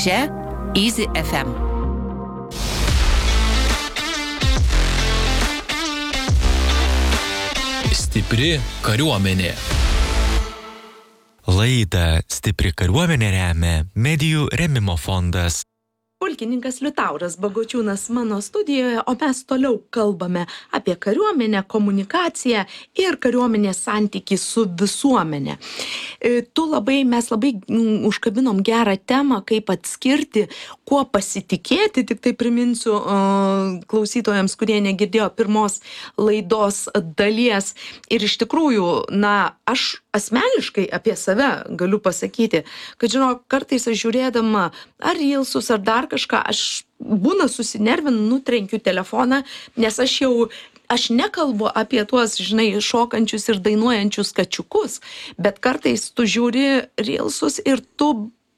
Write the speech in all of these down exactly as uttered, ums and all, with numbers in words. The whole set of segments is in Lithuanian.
Čia Easy F M. Stipri kariuomenė. Laidą Stipri kariuomenė remia Medijų rėmimo fondas. Pulkininkas Liutauras Bagočiūnas mano studijoje, o mes toliau kalbame apie kariuomenę, komunikaciją ir kariuomenės santykį su visuomenė. Tu labai, mes labai užkabinom gerą temą, kaip atskirti, kuo pasitikėti, tik tai priminsiu klausytojams, kurie negirdėjo pirmos laidos dalies. Ir iš tikrųjų, na, aš asmeniškai apie save galiu pasakyti, kad, žinok, kartais aš žiūrėdama ar reelsus, ar dar kažką, aš būna susinervinu, nutrenkiu telefoną, nes aš jau, aš nekalbu apie tuos, žinai, šokančius ir dainuojančius kačiukus, bet kartais tu žiūri reelsus ir tu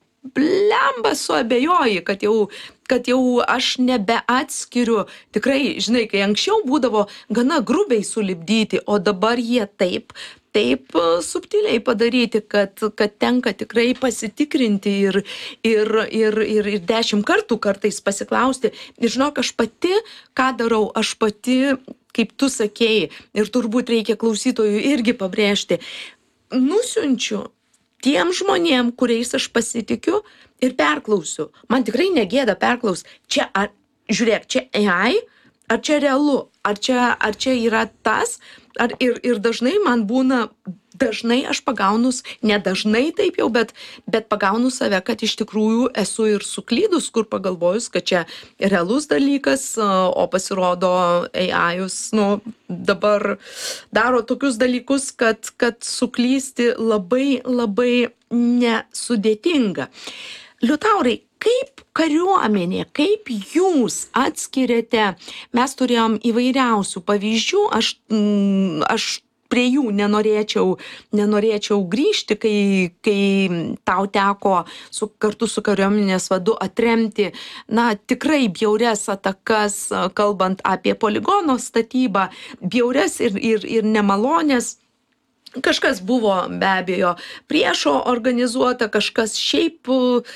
blemba suabejoji, kad jau, kad jau aš nebeatskiriu, tikrai, žinai, kai anksčiau būdavo gana grubiai sulipdyti, o dabar jie taip, taip subtiliai padaryti, kad, kad tenka tikrai pasitikrinti ir, ir, ir, ir, ir dešimt kartų kartais pasiklausti. Ir žinok, aš pati, ką darau, aš pati, kaip tu sakėjai, ir turbūt reikia klausytojų irgi pabrėžti, nusiunčiu tiem žmonėm, kuriais aš pasitikiu ir perklausiu. Man tikrai negėda perklaus. Čia, ar, žiūrėk, čia A I, ar čia realu, ar čia, ar čia yra tas, ar ir, ir dažnai man būna, dažnai aš pagaunus, nedažnai taip jau, bet, bet pagaunu save, kad iš tikrųjų esu ir suklydus, kur pagalvojus, kad čia realus dalykas, o pasirodo A I-us, nu, dabar daro tokius dalykus, kad, kad suklysti labai, labai nesudėtinga. Liutaurai, kaip kariuomenė, kaip jūs atskiriate, mes turėjom įvairiausių pavyzdžių, aš, mm, aš prie jų nenorėčiau, nenorėčiau grįžti, kai, kai tau teko su, kartu su kariuomenės vadu atremti, na, tikrai bjaurias atakas, kalbant apie poligono statybą, bjaurias ir, ir, ir nemalonės. Kažkas buvo be abejo priešo organizuota, kažkas šiaip,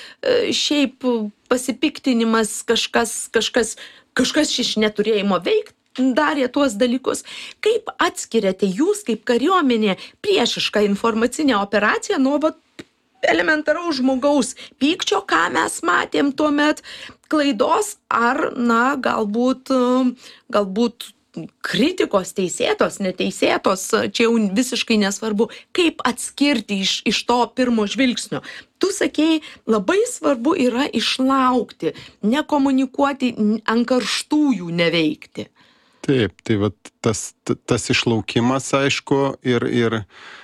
šiaip pasipiktinimas, kažkas, kažkas, kažkas iš neturėjimo veikti darė tuos dalykus. Kaip atskiriate jūs kaip kariuomenė priešišką informacinę operaciją nuo vat, elementaraus žmogaus pykčio, ką mes matėm tuomet, klaidos ar, na, galbūt, galbūt kritikos teisėtos, neteisėtos, čia jau visiškai nesvarbu, kaip atskirti iš, iš to pirmo žvilgsnio. Tu sakei, labai svarbu yra išlaukti, nekomunikuoti, ant karštųjų neveikti. Taip, tai vat tas, tas išlaukimas, aišku, ir, ir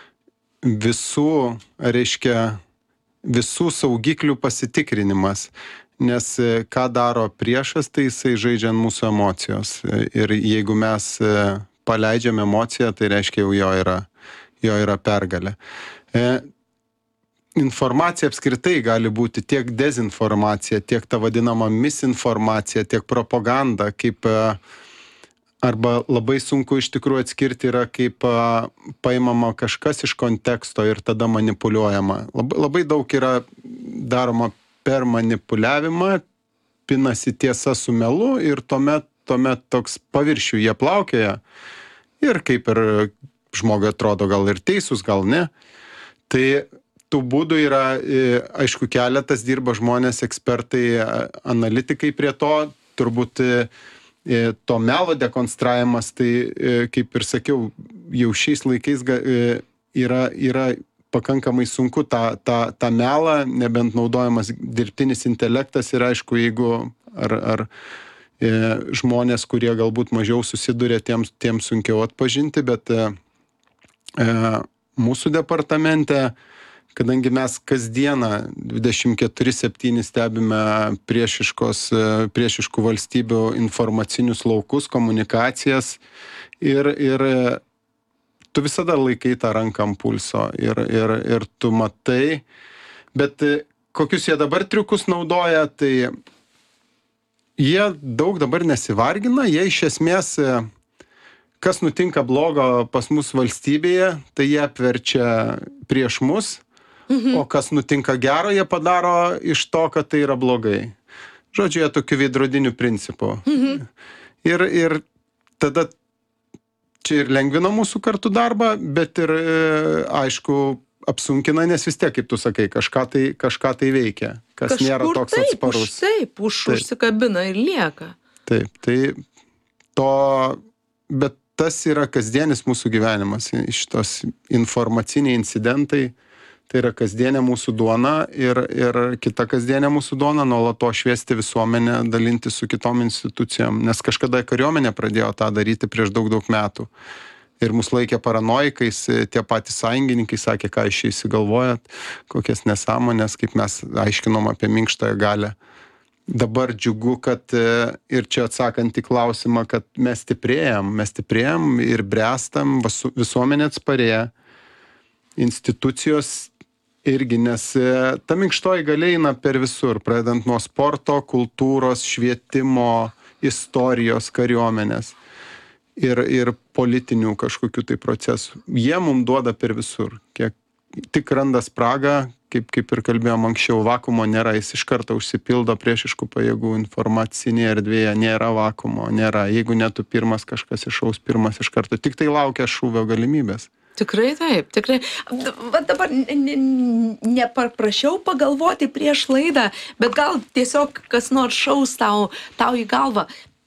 visų, reiškia, visų saugiklių pasitikrinimas. Nes ką daro priešas, tai jisai žaidžia ant mūsų emocijos. Ir jeigu mes paleidžiam emociją, tai reiškia jau jo yra, jo yra pergalė. Informacija apskritai gali būti tiek dezinformacija, tiek ta vadinama misinformacija, tiek propaganda, kaip arba labai sunku iš tikrųjų atskirti yra, kaip paimama kažkas iš konteksto ir tada manipuliuojama. Labai, labai daug yra daroma per manipuliavimą, pinasi tiesa su melu ir tuomet, tuomet toks paviršių jie plaukioja ir kaip ir žmogui atrodo gal ir teisus, gal ne. Tai tų būdų yra, aišku, keletas, dirba žmonės, ekspertai, analitikai prie to, turbūt to melo dekonstravimas, tai kaip ir sakiau, jau šiais laikais yra, yra pakankamai sunku tą, tą, tą melą, nebent naudojamas dirbtinis intelektas ir aišku, jeigu ar, ar e, žmonės, kurie galbūt mažiau susiduria, tiems, tiems sunkiau atpažinti, bet e, mūsų departamente, kadangi mes kasdieną dvidešimt keturi septyni stebime priešiškos, priešiškų valstybių informacinius laukus, komunikacijas ir, ir tu visada laikai tą ranką ant pulso ir, ir, ir tu matai, bet kokius jie dabar triukus naudoja, tai jie daug dabar nesivargina, jie iš esmės, kas nutinka blogo pas mus valstybėje, tai jie apverčia prieš mus, mhm. o kas nutinka gero, jie padaro iš to, kad tai yra blogai. Žodžiu, jie tokiu veidrodiniu principu. Mhm. Ir, ir tada čia ir lengvina mūsų kartu darbą, bet ir, aišku, apsunkina, nes vis tiek, kaip tu sakai, kažką tai, kažką tai veikia, kas kažkur nėra toks taip, atsparus. Už, taip, už, taip, užsikabina ir lieka. Taip, tai to, bet tas yra kasdienis mūsų gyvenimas, šitos informaciniai incidentai, tai yra kasdienė mūsų duona ir, ir kita kasdienė mūsų duona nuolato šviesti visuomenę, dalinti su kitom institucijom, nes kažkada kariuomenė pradėjo tą daryti prieš daug, daug metų. Ir mus laikė paranojikais, tie patys sąjungininkai sakė, ką iš čia įsigalvojat, kokias nesąmonės, kaip mes aiškinom apie minkštąją galią. Dabar džiugu, kad ir čia atsakant į klausimą, kad mes stiprėjam, mes stiprėjam ir brestam, visuomenė atsparėja, institucijos irgi, nes ta minkštoji galia eina per visur, pradedant nuo sporto, kultūros, švietimo, istorijos, kariuomenės ir, ir politinių kažkokių tai procesų. Jie mums duoda per visur. Kiek tik randa spragą, kaip, kaip ir kalbėjom anksčiau, vakumo nėra, jis iš karto užsipildo priešiškų pajėgų informacinėje erdvėje, nėra vakumo, nėra. Jeigu ne tu pirmas, kažkas išaus pirmas iš karto, tik tai laukia šūvio galimybės. Tikrai taip, tikrai. Va dabar nepaprašiau pagalvoti prieš laidą, bet gal tiesiog kas nors šaus tau, tau į galvą.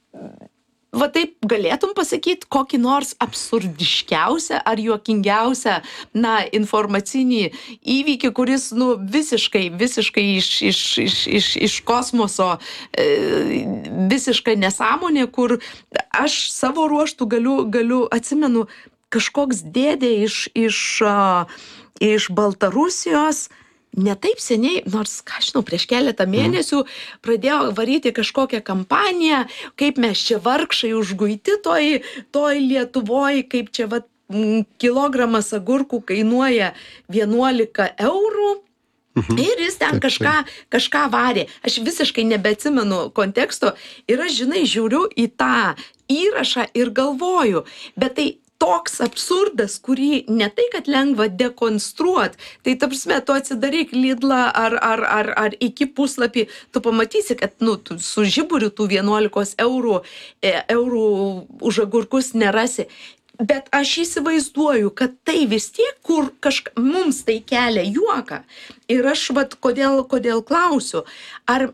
Va taip galėtum pasakyti kokį nors absurdiškiausią ar juokingiausią, na, informacinį įvykį, kuris, nu, visiškai, visiškai iš, iš, iš, iš, iš kosmoso, e, visiškai nesąmonė, kur aš savo ruoštų galiu, galiu atsimenu, kažkoks dėdė iš, iš, uh, iš Baltarusijos, ne taip seniai, nors, ką žinau, prieš keletą mėnesių pradėjo varyti kažkokią kampaniją, kaip mes čia vargšai užguiti toj, toj Lietuvoj, kaip čia vat, kilogramas agurkų kainuoja vienuolika eurų. Mhm. Ir jis ten taip, kažką, taip. kažką varė. Aš visiškai nebeatsimenu konteksto ir aš, žinai, žiūriu į tą įrašą ir galvoju, bet tai toks absurdas, kurį ne tai, kad lengva dekonstruot, tai ta prasme, tu atsidaryk Lidlą ar, ar, ar, ar iki puslapį, tu pamatysi, kad nu, tu su žiburiu tų vienuolikos eurų, e, eurų už agurkus nerasi. Bet aš įsivaizduoju, kad tai vis tiek, kur kažka, mums tai kelia juoką. Ir aš vat, kodėl, kodėl klausiu, ar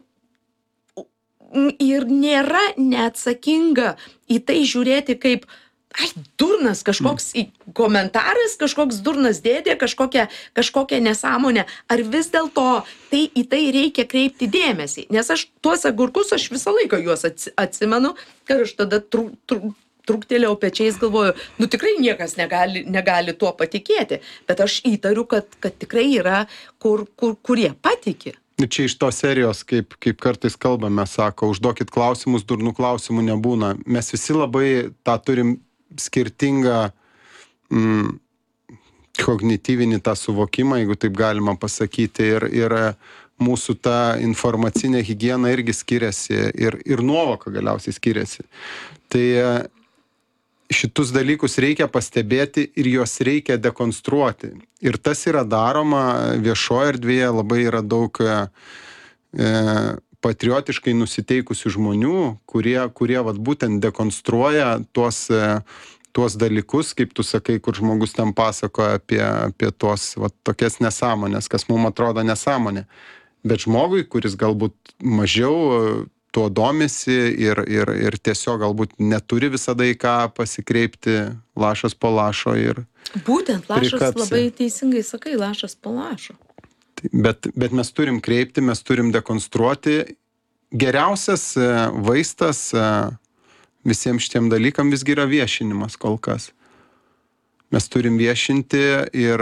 ir nėra neatsakinga į tai žiūrėti kaip ai, durnas kažkoks mm. komentaras, kažkoks durnas dėdė, kažkokia, kažkokia nesąmonė. Ar vis dėlto tai, į tai reikia kreipti dėmesį? Nes aš tuos agurkus, aš visą laiką juos atsimenu, kad aš tada tru, tru, truktelėjau pečiais, galvoju, nu tikrai niekas negali, negali tuo patikėti. Bet aš įtariu, kad, kad tikrai yra, kur, kur, kurie patiki. Čia iš tos serijos, kaip, kaip kartais kalbame, sako, užduokit klausimus, durnų klausimų nebūna. Mes visi labai tą turim skirtingą mm, kognityvinį tą suvokimą, jeigu taip galima pasakyti, ir, ir mūsų ta informacinė higiena irgi skiriasi ir, ir nuovoka galiausiai skiriasi. Tai šitus dalykus reikia pastebėti ir juos reikia dekonstruoti. Ir tas yra daroma viešoje erdvėje, labai yra daug e, patriotiškai nusiteikusių žmonių, kurie, kurie vat, būtent dekonstruoja tuos, tuos dalykus, kaip tu sakai, kur žmogus ten pasakoja apie, apie tuos vat, tokias nesąmonės, kas mums atrodo nesąmonė. Bet žmogui, kuris galbūt mažiau tuo domisi ir, ir, ir tiesiog galbūt neturi visada į ką pasikreipti, lašas po lašo ir būtent, lašas prikapsi. Labai teisingai sakai, lašas po lašo. Bet, bet mes turim kreipti, mes turim dekonstruoti. Geriausias vaistas visiems šitiem dalykam visgi yra viešinimas kol kas. Mes turim viešinti ir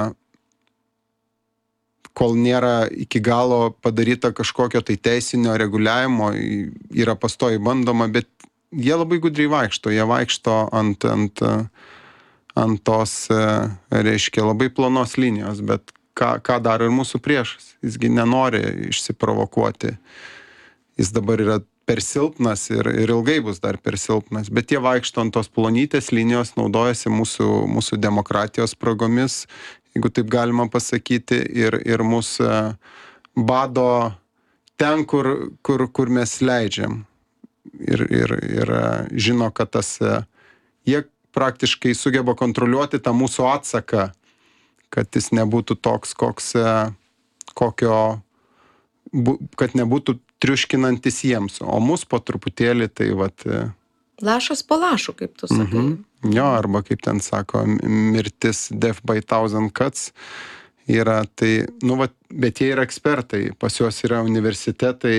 kol nėra iki galo padaryta kažkokio tai teisinio reguliavimo, yra pastoji bandoma, bet jie labai gudriai vaikšto, jie vaikšto ant, ant, ant tos, reiškia, labai plonos linijos, bet ką, ką daro ir mūsų priešas. Jisgi nenori išsiprovokuoti. Jis dabar yra per silpnas ir, ir ilgai bus dar per silpnas, bet jie vaikšto ant tos plonytės linijos, naudojasi mūsų, mūsų demokratijos spragomis jeigu taip galima pasakyti, ir, ir mus bado ten, kur, kur, kur mes leidžiam. Ir, ir, ir žino, kad tas, jie praktiškai sugeba kontroliuoti tą mūsų atsaką, kad jis nebūtų toks, koks, kokio, kad nebūtų triuškinantis jiems, o mus po truputėlį tai vat... Lašas po lašų, kaip tu sakai. Mhm. Jo, arba kaip ten sako, mirtis death by thousand cuts yra, tai, nu, vat, bet jie yra ekspertai, pas juos yra universitetai,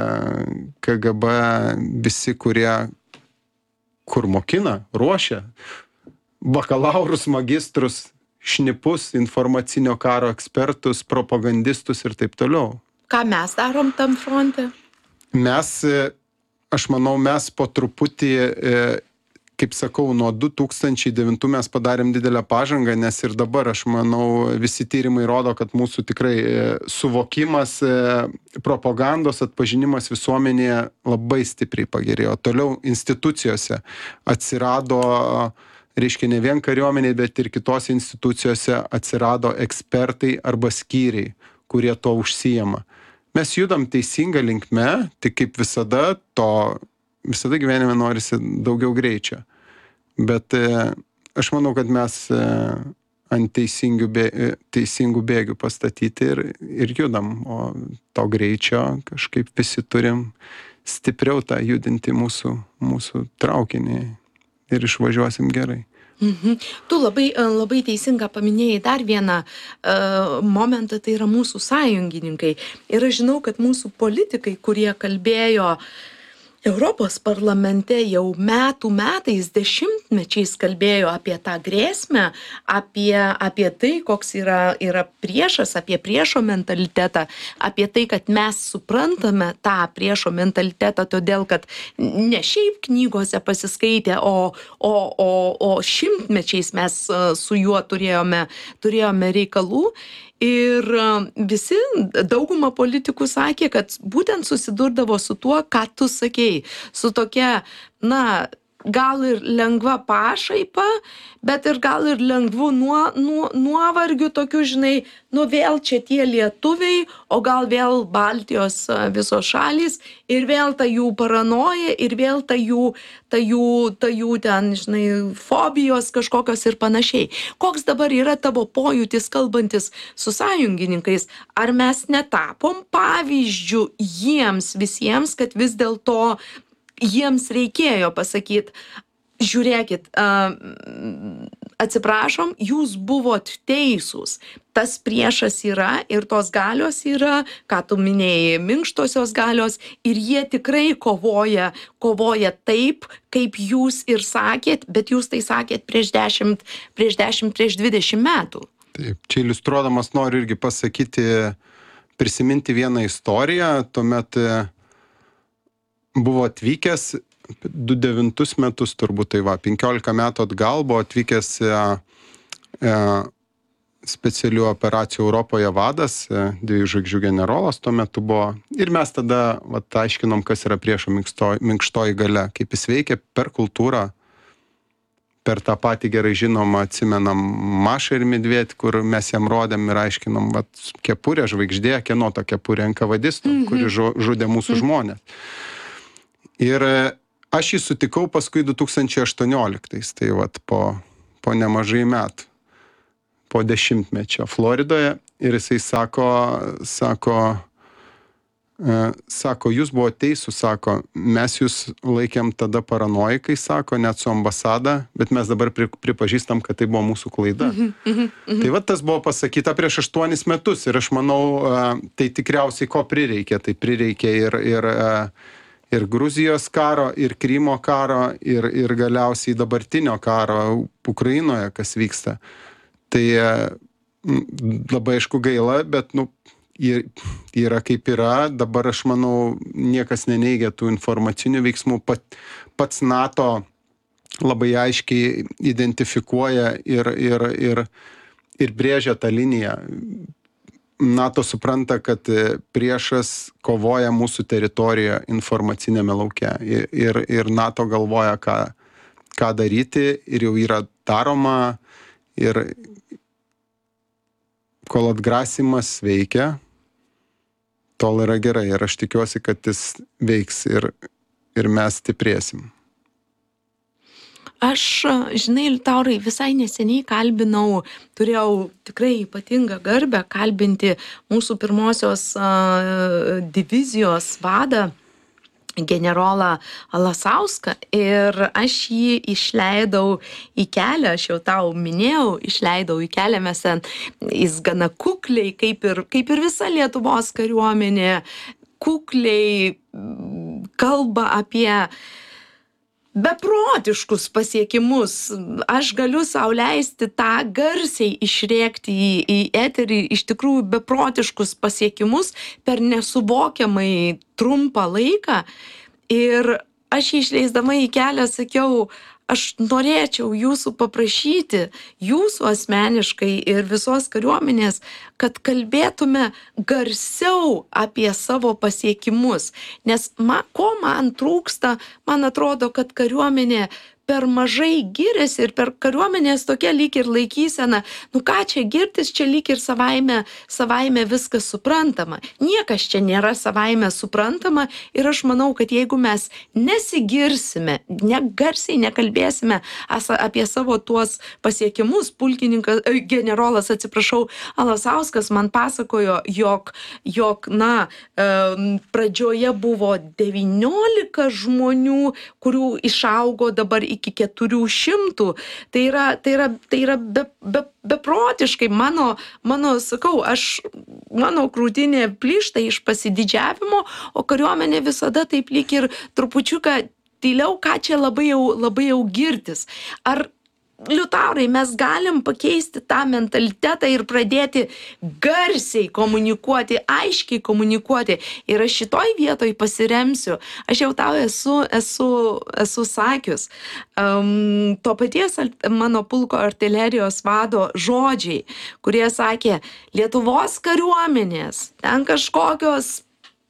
K G B, visi, kurie, kur mokina, ruošia, bakalaurus, magistrus, šnipus, informacinio karo ekspertus, propagandistus ir taip toliau. Ką mes darom tam fronte? Mes, aš manau, mes po truputį, kaip sakau, nuo du tūkstančiai devintų mes padarėm didelę pažangą, nes ir dabar, aš manau, visi tyrimai rodo, kad mūsų tikrai suvokimas, propagandos atpažinimas visuomenėje labai stipriai pagerėjo. Toliau institucijose atsirado, reiškia, ne vien kariuomeniai, bet ir kitose institucijose atsirado ekspertai arba skyriai, kurie to užsijama. Mes judam teisingą linkme, tik kaip visada, to visada gyvenime norisi daugiau greičio. Bet aš manau, kad mes ant teisingų, bė, teisingų bėgių pastatyti ir, ir judam, o to greičio kažkaip visi turim stipriau tą judinti mūsų, mūsų traukinį ir išvažiuosim gerai. Mhm. Tu labai, labai teisinga paminėjai dar vieną uh, momentą, tai yra mūsų sąjungininkai. Ir aš žinau, kad mūsų politikai, kurie kalbėjo Europos parlamente jau metų metais, dešimtmečiais kalbėjo apie tą grėsmę, apie, apie tai, koks yra, yra priešas, apie priešo mentalitetą, apie tai, kad mes suprantame tą priešo mentalitetą, todėl kad ne šiaip knygose pasiskaitė, o, o, o, o šimtmečiais mes su juo turėjome, turėjome reikalų. Ir visi, dauguma politikų sakė, kad būtent susidurdavo su tuo, ką tu sakei, su tokia, na, gal ir lengva pašaipa, bet ir gal ir lengvu nuo, nuo, nuovargiu tokiu, žinai, nu vėl čia tie lietuviai, o gal vėl Baltijos visos šalys, ir vėl ta jų paranoja, ir vėl ta jų, ta jų, ta jų ten, žinai, fobijos kažkokios ir panašiai. Koks dabar yra tavo pojūtis kalbantis su sąjungininkais? Ar mes netapom pavyzdžių jiems visiems, kad vis dėlto jiems reikėjo pasakyti, žiūrėkit, atsiprašom, jūs buvot teisūs, tas priešas yra ir tos galios yra, ką tu minėjai, minkštosios galios, ir jie tikrai kovoja, kovoja taip, kaip jūs ir sakėt, bet jūs tai sakėt prieš dešimt, prieš dešimt, prieš dvidešimt metų. Taip, čia iliustruodamas noriu irgi pasakyti, prisiminti vieną istoriją, tuomet buvo atvykęs du devintus metus, turbūt tai va, penkiolika metų atgal buvo atvykęs e, e, specialių operacijų Europoje vadas, e, dviejų žvaigždžių generolas tuo metu buvo. Ir mes tada va, aiškinom, kas yra priešo minkštoji, minkštoji galia, kaip jis veikia per kultūrą, per tą patį gerai žinomą, atsimenam Mašą ir Medvedį, kur mes jam rodėm ir aiškinom, va, kepurė, žvaigždė, kieno ta kepurė, enkavadistų, mm-hmm. kuri žudė mūsų mm-hmm. žmonės. Ir aš jį sutikau paskui du tūkstančiai aštuonioliktais, tai vat po, po nemažai metų, po dešimtmečio Floridoje, ir jisai sako, sako, e, sako, jūs buvo teisūs, sako, mes jūs laikėm tada paranoikai, sako, net su ambasada, bet mes dabar pri, pripažįstam, kad tai buvo mūsų klaida. Mhm, mhm, mhm. Tai va tas buvo pasakyta prieš aštuonis metus, ir aš manau, e, tai tikriausiai ko prireikė, tai prireikė ir, ir e, ir Gruzijos karo, ir Krymo karo, ir, ir galiausiai dabartinio karo Ukrainoje, kas vyksta. Tai labai aišku gaila, bet, nu, yra kaip yra. Dabar, aš manau, niekas neneigia tų informacinių veiksmų. Pat, pats NATO labai aiškiai identifikuoja ir, ir, ir, ir brėžia tą liniją. NATO supranta, kad priešas kovoja mūsų teritorijoje informacinėme lauke. Ir, ir NATO galvoja, ką, ką daryti, ir jau yra daroma. Ir, kol atgrasimas veikia, tol yra gerai. Ir aš tikiuosi, kad jis veiks ir, ir mes stiprėsim. Aš, žinai, Liutaurai, visai neseniai kalbinau, turėjau tikrai ypatingą garbę kalbinti mūsų pirmosios uh, divizijos vadą, generolą Alasauską, ir aš jį išleidau į kelią, aš jau tau minėjau, išleidau į kelią, mes ten, jis gana kukliai, kaip ir, kaip ir visa Lietuvos kariuomenė, kukliai kalba apie beprotiškus pasiekimus. Aš galiu sau leisti tą garsiai išrėkti į, į eterį, iš tikrųjų beprotiškus pasiekimus per nesuvokiamai trumpą laiką. Ir aš išleisdama į kelią sakiau, aš norėčiau jūsų paprašyti, jūsų asmeniškai ir visos kariuomenės, kad kalbėtume garsiau apie savo pasiekimus. Nes ma, ko man trūksta, man atrodo, kad kariuomenė per mažai giriasi ir per kariuomenės tokia lyg ir laikysena, nu ką čia girtis, čia lyg ir savaime, savaime viskas suprantama. Niekas čia nėra savaime suprantama ir aš manau, kad jeigu mes nesigirsime, negarsiai nekalbėsime apie savo tuos pasiekimus, pulkininkas, generolas, atsiprašau, Alasauskas man pasakojo, jog, jog na, pradžioje buvo devyniolika žmonių, kurių išaugo dabar į iki keturių šimtų, tai yra, tai yra, tai yra be, be, beprotiškai mano, mano, sakau, aš, mano krūtinė plyšta iš pasididžiavimo, o kariuomenė visada taip lyg ir trupučiuką tyliau, ką čia labai jau, labai jau girtis. Ar Liutaurai, mes galim pakeisti tą mentalitetą ir pradėti garsiai komunikuoti, aiškiai komunikuoti. Ir aš šitoj vietoj pasiremsiu. Aš jau tau esu, esu, esu sakius. Um, to paties mano pulko artilerijos vado žodžiai, kurie sakė, Lietuvos kariuomenės, ten kažkokios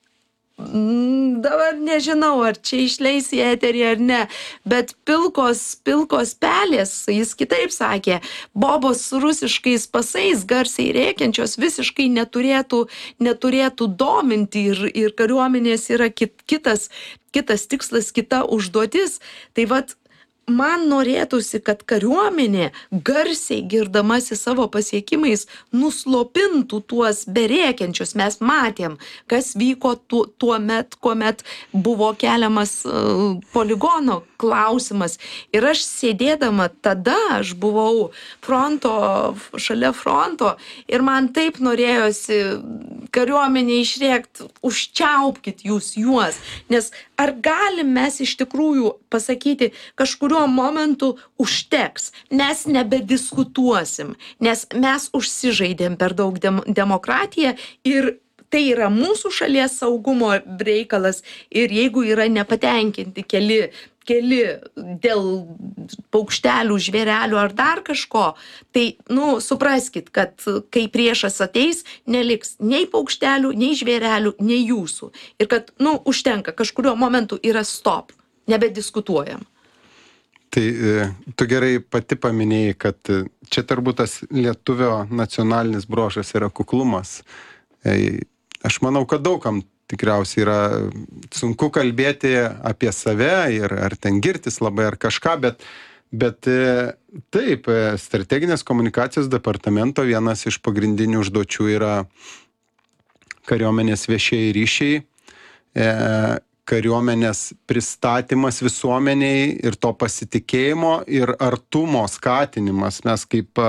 dabar nežinau, ar čia išleis į eterį ar ne, bet pilkos, pilkos pelės, jis kitaip sakė, bobos su rusiškais pasais garsiai rėkiančios visiškai neturėtų, neturėtų dominti ir, ir kariuomenės yra kit, kitas, kitas tikslas, kita užduotis. Tai vat, man norėtųsi, kad kariuomenė garsiai girdamasi savo pasiekimais nuslopintų tuos berėkiančius. Mes matėm, kas vyko tu, tuo met, kuomet buvo keliamas uh, poligono klausimas. Ir aš sėdėdama tada, aš buvau fronto, šalia fronto ir man taip norėjosi kariuomenė išrėkti, užčiaupkit jūs juos. Nes ar galim mes iš tikrųjų pasakyti, kažkuriuo momentu užteks, mes nebediskutuosim, nes mes užsižaidėm per daug dem- demokratiją ir tai yra mūsų šalies saugumo reikalas ir jeigu yra nepatenkinti keli, keli dėl paukštelių, žvėrelių ar dar kažko, tai, nu, supraskit, kad kai priešas ateis, neliks nei paukštelių, nei žvėrelių, nei jūsų. Ir kad, nu, užtenka, kažkurio momentu yra stop, nebediskutuojam. Tai tu gerai pati paminėjai, kad čia turbūt tas lietuvio nacionalinis bruožas yra kuklumas. Aš manau, kad daugam tikriausiai yra sunku kalbėti apie save ir ar ten girtis labai ar kažką, bet, bet taip, strateginės komunikacijos departamento vienas iš pagrindinių užduočių yra kariuomenės viešieji ryšiai, kariuomenės pristatymas visuomeniai ir to pasitikėjimo ir artumo skatinimas. Mes kaip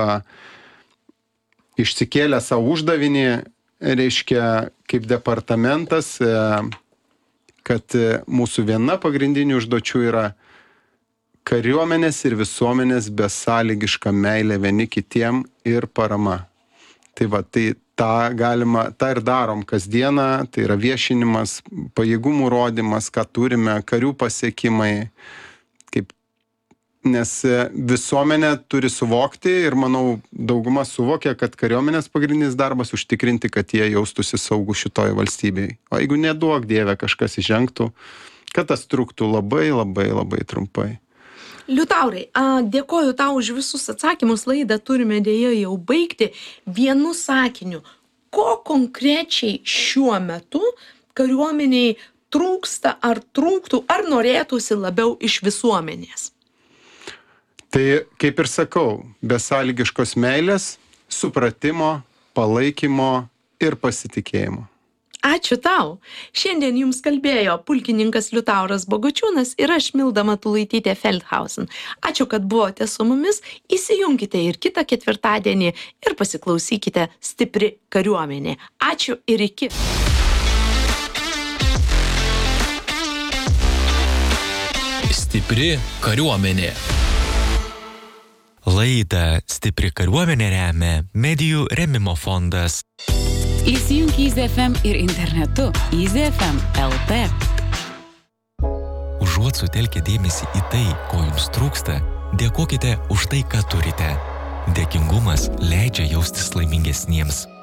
išsikėlę savo uždavinį, reiškia, kaip departamentas, kad mūsų viena pagrindinių užduočių yra kariuomenės ir visuomenės besąlygiška meilė vieni kitiem ir parama. Tai va, tai tą galima, tą ir darom kasdieną, tai yra viešinimas, pajėgumų rodymas, ką turime, karių pasiekimai, kaip nes visuomenė turi suvokti ir, manau, dauguma suvokia, kad kariuomenės pagrindinis darbas užtikrinti, kad jie jaustųsi saugų šitoje valstybėje. O jeigu neduok Dieve kažkas įžengtų, kad tas truktų labai, labai, labai trumpai. Liutaurai, a, dėkoju tau už visus atsakymus, laidą turime dėja jau baigti. Vienu sakiniu, ko konkrečiai šiuo metu kariuomeniai trūksta ar trūktų, ar norėtųsi labiau iš visuomenės? Tai kaip ir sakau, besąlygiškos meilės, supratimo, palaikymo ir pasitikėjimo. Ačiū tau. Šiandien jums kalbėjo pulkininkas Liutauras Bogučiūnas ir aš Milda Matulaitytė Feldhausen. Ačiū, kad buvote su mumis. Įsijunkite ir kitą ketvirtadienį ir pasiklausykite Stipri kariuomenė. Ačiū ir iki. Stipri kariuomenė. Laidą Stipri kariuomenė remia Medijų rėmimo fondas. Įsijunk Easy F M ir internetu easy f m taškas l t. Užuot sutelkę dėmesį į tai, ko jums trūksta, dėkokite už tai, ką turite. Dėkingumas leidžia jaustis laimingesniems.